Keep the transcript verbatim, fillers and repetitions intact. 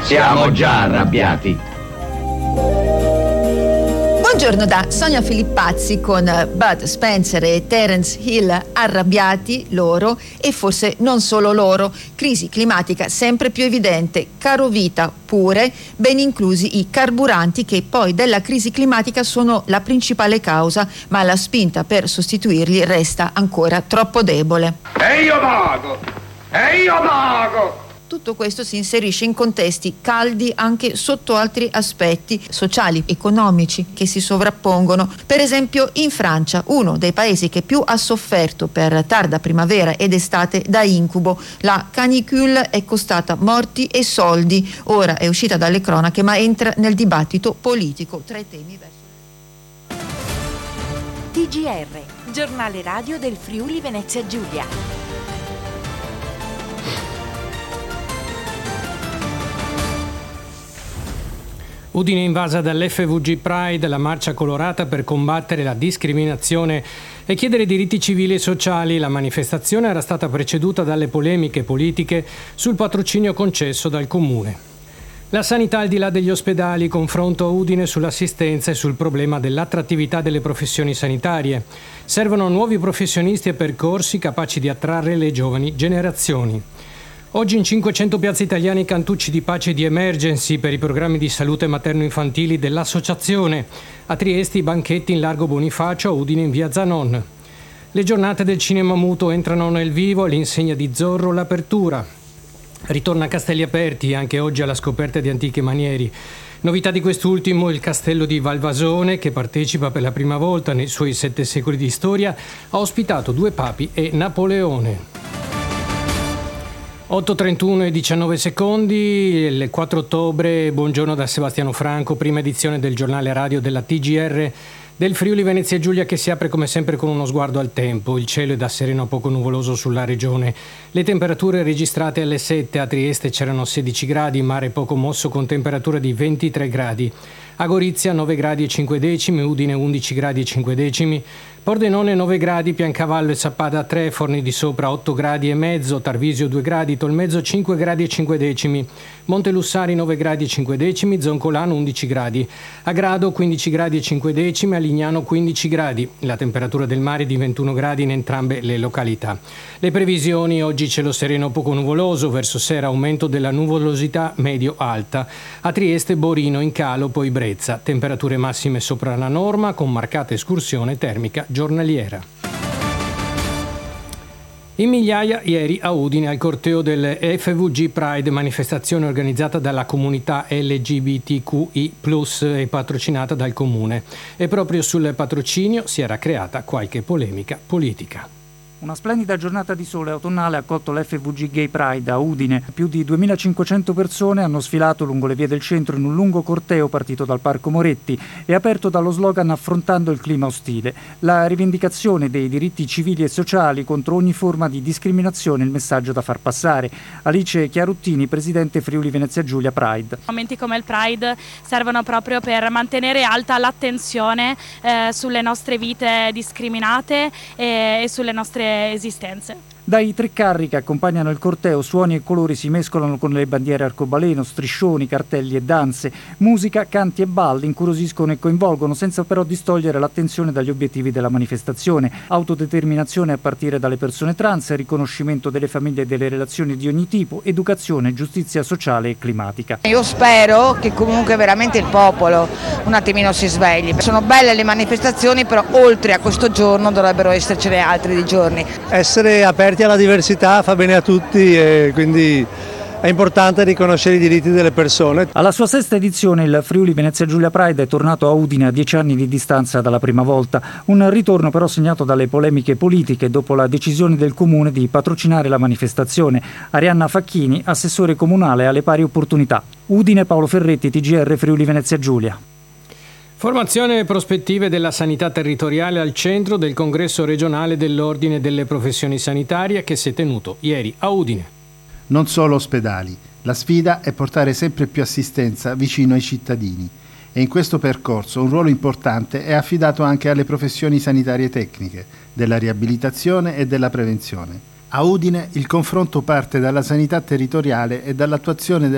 Siamo già arrabbiati. Buongiorno da Sonia Filippazzi con Bud Spencer e Terence Hill, arrabbiati loro e forse non solo loro. Crisi climatica sempre più evidente, caro vita pure, ben inclusi i carburanti che poi della crisi climatica sono la principale causa, ma la spinta per sostituirli resta ancora troppo debole. E io pago! E io pago! Tutto questo si inserisce in contesti caldi anche sotto altri aspetti sociali, economici che si sovrappongono. Per esempio in Francia, uno dei paesi che più ha sofferto per tarda primavera ed estate da incubo, la canicule è costata morti e soldi. Ora è uscita dalle cronache ma entra nel dibattito politico tra i temi verso... T G R, giornale radio del Friuli Venezia Giulia. Udine invasa dall'F V G Pride, la marcia colorata per combattere la discriminazione e chiedere diritti civili e sociali. La manifestazione era stata preceduta dalle polemiche politiche sul patrocinio concesso dal Comune. La sanità al di là degli ospedali, confronto a Udine sull'assistenza e sul problema dell'attrattività delle professioni sanitarie. Servono nuovi professionisti e percorsi capaci di attrarre le giovani generazioni. Oggi in cinquecento piazze italiane i cantucci di pace e di emergency per i programmi di salute materno-infantili dell'associazione. A Trieste i banchetti in Largo Bonifacio, a Udine in via Zanon. Le giornate del cinema muto entrano nel vivo, all'insegna di Zorro l'apertura. Ritorna a Castelli Aperti, anche oggi alla scoperta di antiche manieri. Novità di quest'ultimo il castello di Valvasone, che partecipa per la prima volta nei suoi sette secoli di storia, ha ospitato due papi e Napoleone. otto e trentuno e diciannove secondi, il quattro ottobre, buongiorno da Sebastiano Franco, prima edizione del giornale radio della T G R del Friuli Venezia Giulia che si apre come sempre con uno sguardo al tempo. Il cielo è da sereno a poco nuvoloso sulla regione. Le temperature registrate alle sette, a Trieste c'erano sedici gradi, mare poco mosso con temperatura di ventitré gradi. A Gorizia nove gradi e cinque decimi, Udine undici gradi e cinque decimi, Pordenone nove gradi, Piancavallo e Sappada tre, Forni di Sopra otto gradi e mezzo, Tarvisio due gradi, Tolmezzo cinque gradi e cinque decimi, Montelussari nove gradi e cinque decimi, Zoncolano undici gradi, a Grado quindici gradi e cinque decimi, a Lignano quindici gradi, la temperatura del mare di ventuno gradi in entrambe le località. Le previsioni: oggi cielo sereno poco nuvoloso, verso sera aumento della nuvolosità medio-alta, a Trieste Borino in calo, poi Brezza, temperature massime sopra la norma con marcata escursione termica giornaliera. In migliaia ieri a Udine al corteo del F V G Pride, manifestazione organizzata dalla comunità L G B T Q I plus e patrocinata dal Comune. E proprio sul patrocinio si era creata qualche polemica politica. Una splendida giornata di sole autunnale ha accolto l'F V G Gay Pride a Udine. Più di duemilacinquecento persone hanno sfilato lungo le vie del centro in un lungo corteo partito dal Parco Moretti e aperto dallo slogan "Affrontando il clima ostile". La rivendicazione dei diritti civili e sociali contro ogni forma di discriminazione è il messaggio da far passare. Alice Chiaruttini, presidente Friuli Venezia Giulia Pride. Momenti come il Pride servono proprio per mantenere alta l'attenzione eh, sulle nostre vite discriminate e, e sulle nostre esistenze. Dai tre carri che accompagnano il corteo, suoni e colori si mescolano con le bandiere arcobaleno, striscioni, cartelli e danze. Musica, canti e balli incuriosiscono e coinvolgono, senza però distogliere l'attenzione dagli obiettivi della manifestazione. Autodeterminazione a partire dalle persone trans, riconoscimento delle famiglie e delle relazioni di ogni tipo, educazione, giustizia sociale e climatica. Io spero che comunque veramente il popolo un attimino si svegli. Sono belle le manifestazioni, però oltre a questo giorno dovrebbero essercene altri di giorni. Essere aperti alla diversità fa bene a tutti e quindi è importante riconoscere i diritti delle persone. Alla sua sesta edizione il Friuli Venezia Giulia Pride è tornato a Udine a dieci anni di distanza dalla prima volta. Un ritorno però segnato dalle polemiche politiche dopo la decisione del Comune di patrocinare la manifestazione. Arianna Facchini, assessore comunale alle pari opportunità. Udine, Paolo Ferretti, T G R Friuli Venezia Giulia. Formazione e prospettive della sanità territoriale al centro del congresso regionale dell'Ordine delle Professioni Sanitarie che si è tenuto ieri a Udine. Non solo ospedali, la sfida è portare sempre più assistenza vicino ai cittadini e in questo percorso un ruolo importante è affidato anche alle professioni sanitarie tecniche, della riabilitazione e della prevenzione. A Udine il confronto parte dalla sanità territoriale e dall'attuazione del